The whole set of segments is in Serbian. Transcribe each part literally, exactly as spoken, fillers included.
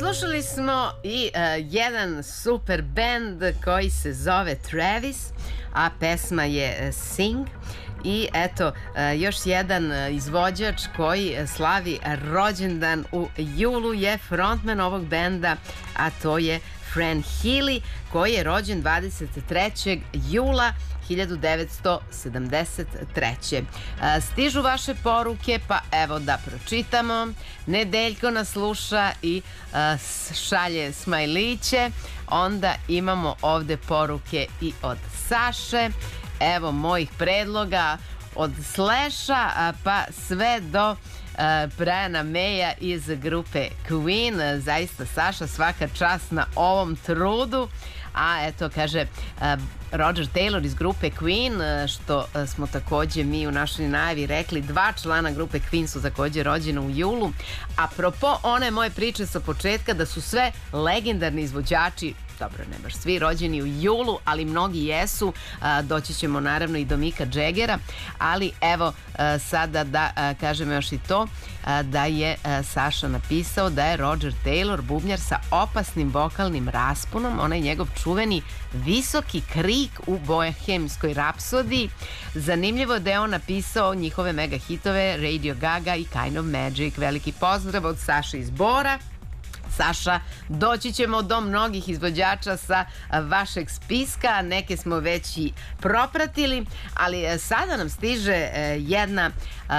slušali smo i uh, jedan super band koji se zove Travis, a pesma je Sing. I eto, uh, još jedan uh, izvođač koji uh, slavi rođendan u julu je frontman ovog benda, a to je Fran Healy, koji je rođen dvadeset trećeg jula hiljadu devetsto sedamdeset treće. Stižu vaše poruke, pa evo da pročitamo. Nedeljko nas sluša i a, šalje smajliće. Onda imamo ovde poruke i od Saše. Evo mojih predloga od Slasha pa sve do uh, Briana Maya iz grupe Queen. Zaista, Saša, svaka čast na ovom trudu. A eto, kaže uh, Roger Taylor iz grupe Queen, uh, što uh, smo takođe mi u našoj najavi rekli, dva člana grupe Queen su takođe rođena u julu. Apropo one moje priče sa početka da su sve legendarni izvođači, dobro, ne baš svi rođeni u julu, ali mnogi jesu. Doći ćemo naravno i do Mika Jaggera, ali evo sada da kažem još i to da je Saša napisao da je Roger Taylor bubnjar sa opasnim vokalnim rasponom, onaj njegov čuveni visoki krik u Bohemskoj rapsodiji. Zanimljivo je da je on napisao njihove mega hitove Radio Gaga i Kind of Magic. Veliki pozdrav od Saše iz Bora. Saša, doći ćemo do mnogih izvođača sa vašeg spiska, neke smo već i propratili, ali sada nam stiže jedna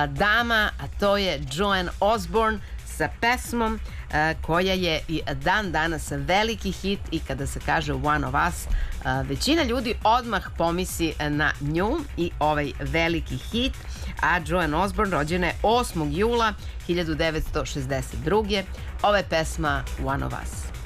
dama, a to je Joan Osborne sa pesmom koja je i dan danas veliki hit i kada se kaže One of Us, većina ljudi odmah pomisli na nju i ovaj veliki hit, a Joan Osborne rođena je osmog jula hiljadu devetsto šezdeset druge. Ova je pesma One of Us.